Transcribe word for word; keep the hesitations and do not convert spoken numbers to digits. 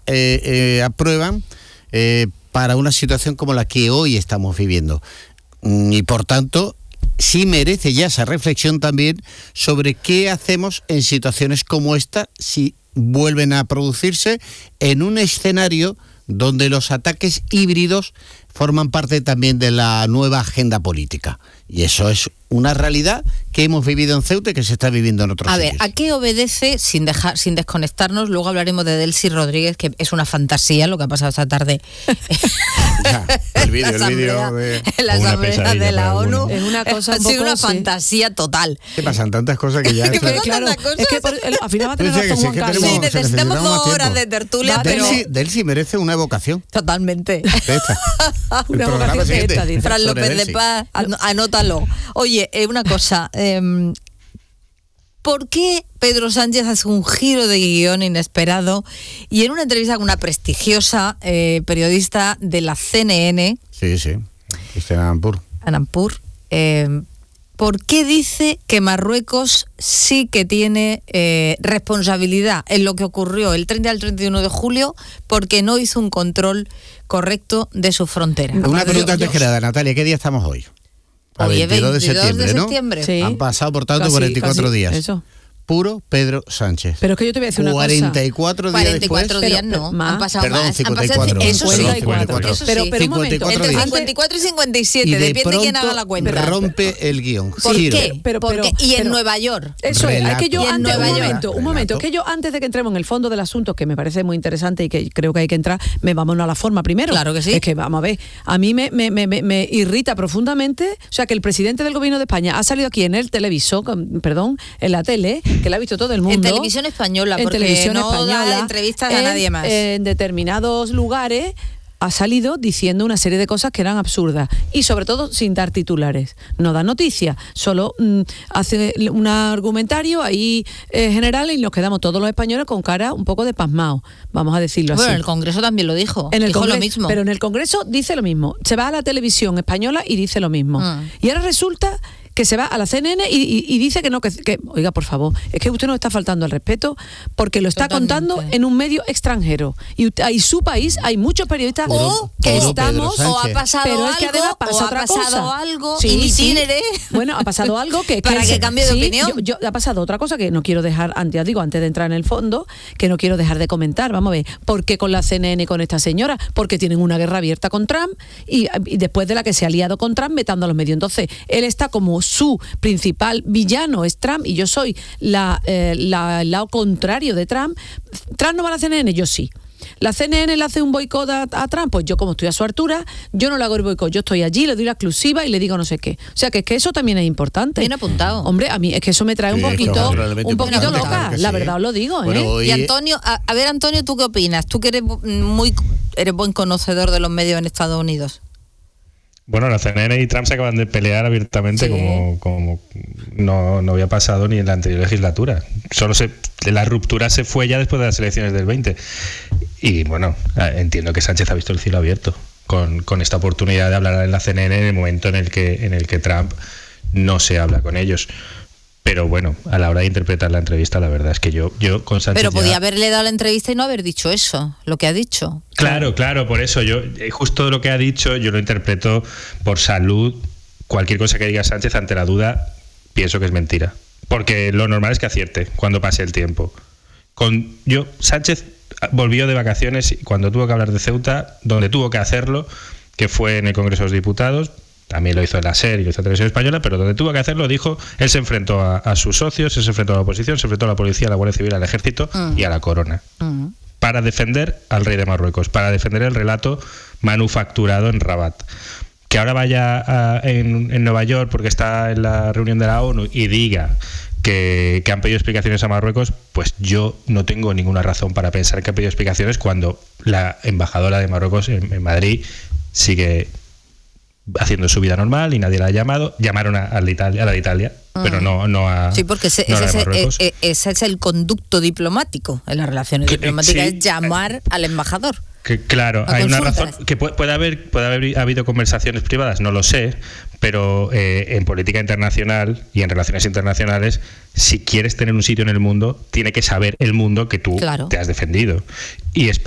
eh, eh, aprueban eh, para una situación como la que hoy estamos viviendo. Y por tanto, sí merece ya esa reflexión también sobre qué hacemos en situaciones como esta si vuelven a producirse en un escenario donde los ataques híbridos forman parte también de la nueva agenda política. Y eso es una realidad que hemos vivido en Ceuta y que se está viviendo en otros A sitios. ver, ¿a qué obedece, sin dejar, sin desconectarnos? Luego hablaremos de Delcy Rodríguez, que es una fantasía lo que ha pasado esta tarde. Ya, el vídeo, el vídeo de... En la asamblea de la ONU. Es una cosa ha un sido poco, una sí. fantasía total. ¿Qué pasan? Tantas cosas que ya... Es que Claro. Claro, cosas. es que por, el, al final va a tener Decía que razón sí, Juan que Carlos. tenemos- Sí, se necesitamos necesitamos dos más horas tiempo. de tertulia, pero... Delcy, Delcy merece una evocación. Totalmente. Esta. El Una programa vocación de siguiente. esta, dice. Fran sobre López de Delcy. Paz, an- anótalo. Oye, eh, una cosa. Eh, ¿Por qué Pedro Sánchez hace un giro de guión inesperado y en una entrevista con una prestigiosa eh, periodista de la C N N, Sí, sí. Cristina Ampur. Anampur, eh, ¿por qué dice que Marruecos sí que tiene eh, responsabilidad en lo que ocurrió el treinta al treinta y uno de julio porque no hizo un control correcto de su frontera? Una pregunta antes que nada, Natalia, ¿qué día estamos hoy? A Hoy es veintidós de septiembre, ¿no? septiembre. Sí. Han pasado, por tanto, Casi, cuarenta y cuatro casi, días. eso. Puro Pedro Sánchez. Pero es que yo te voy a decir una cuarenta y cosa. cuatro días cuarenta y cuatro después. días pero- no, más. han pasado Perdón, más. Han cincuenta y pasado- cuatro. Eso sí, Perdón, cincuenta y cuatro. eso sí. Pero, pero un momento. cincuenta y cuatro Entre días. cincuenta y cuatro y cincuenta y siete, Y de depende de quién pronto haga la cuenta. rompe el guión. ¿Por Giro. qué? Pero- ¿Por pero- qué? Y en pero- Nueva York. Eso es, es que yo Relato. antes, Y en un Nueva momento, York. un momento, Relato. que yo antes de que entremos en el fondo del asunto, que me parece muy interesante y que creo que hay que entrar, me vamos a la forma primero. Claro que sí. Es que vamos a ver, a mí me, me, me, me- me irrita profundamente, o sea, que el presidente del gobierno de España ha salido aquí en el televisor, con- perdón, en la tele, que la ha visto todo el mundo. En televisión española, en porque televisión no española, da entrevistas a en- nadie más. En determinados lugares ha salido diciendo una serie de cosas que eran absurdas y sobre todo sin dar titulares. No da noticias, solo mm, hace un argumentario ahí eh, general y nos quedamos todos los españoles con cara un poco de pasmao, vamos a decirlo Bueno, así. en el Congreso también lo dijo. En el dijo Congreso, lo mismo. Pero en el Congreso dice lo mismo. Se va a la televisión española y dice lo mismo. Mm. Y ahora resulta que se va a la C N N y, y- y dice que no, que, que- oiga, por favor, es que usted nos está faltando al respeto porque lo está Totalmente. contando en un medio extranjero. Y, ut- y su país hay muchos periodistas O que puro estamos... Pedro o ha Sánchez. pasado Pero algo, es que además pasa o ha otra pasado cosa. algo Sí, in sí. itinere. Bueno, ha pasado algo que... Para que se- cambie de opinión. Yo, yo- ha pasado otra cosa que no quiero dejar, antes, digo, antes de entrar en el fondo, que no quiero dejar de comentar. Vamos a ver, ¿por qué con la C N N con esta señora? Porque tienen una guerra abierta con Trump y, y después de la que se ha aliado con Trump vetando a los medios. Entonces, él está como su principal villano es Trump y yo soy la, eh, la- el lado contrario de Trump. ¿Trump no va a la C N N? Yo sí. ¿La C N N le hace un boicot a, a Trump? Pues yo, como estoy a su altura, yo no le hago el boicot. Yo estoy allí, le doy la exclusiva y le digo no sé qué. O sea, que es que eso también es importante. Bien apuntado. Hombre, a mí es que eso me trae un Sí, es que es poquito, otro elemento un poquito importante, loca. claro que La sí. verdad os lo digo, ¿eh? Bueno, hoy- Y Antonio, a, a ver, Antonio, ¿tú qué opinas? Tú que eres muy eres buen conocedor de los medios en Estados Unidos. Bueno, la C N N y Trump se acaban de pelear abiertamente Sí. como, como no, no había pasado ni en la anterior legislatura. Solo se, la ruptura se fue ya después de las elecciones del veinte. Y bueno, entiendo que Sánchez ha visto el cielo abierto con, con esta oportunidad de hablar en la C N N en el momento en el que, en el que Trump no se habla con ellos. Pero bueno, a la hora de interpretar la entrevista, la verdad es que yo, yo con Sánchez Pero podía ya- haberle dado la entrevista y no haber dicho eso, lo que ha dicho. Claro, claro, por eso yo, eh, justo lo que ha dicho, yo lo interpreto por salud. Cualquier cosa que diga Sánchez ante la duda, pienso que es mentira. Porque lo normal es que acierte cuando pase el tiempo. Con yo, Sánchez volvió de vacaciones y cuando tuvo que hablar de Ceuta, donde tuvo que hacerlo, que fue en el Congreso de los Diputados. También lo hizo en la SER y lo hizo en Televisión Española, pero donde tuvo que hacerlo, dijo, él se enfrentó a, a sus socios, él se enfrentó a la oposición, se enfrentó a la policía, a la Guardia Civil, al Ejército Mm. y a la Corona. Mm. Para defender al rey de Marruecos, para defender el relato manufacturado en Rabat. Que ahora vaya a, en, en Nueva York porque está en la reunión de la ONU y diga que, que han pedido explicaciones a Marruecos, pues yo no tengo ninguna razón para pensar que han pedido explicaciones cuando la embajadora de Marruecos en, en Madrid sigue haciendo su vida normal y nadie la ha llamado. Llamaron a, a, la, Italia, a la de Italia, Ah. pero no, no a Sí, porque ese, no a la ese, de es, Marruecos. eh, eh, ese es el conducto diplomático en las relaciones Que- diplomáticas, sí. es llamar al embajador. Que, claro, A hay una consultas. razón que puede, puede haber puede haber habido conversaciones privadas, no lo sé, pero eh, en política internacional y en relaciones internacionales, si quieres tener un sitio en el mundo, tiene que saber el mundo que tú Claro. te has defendido. Y España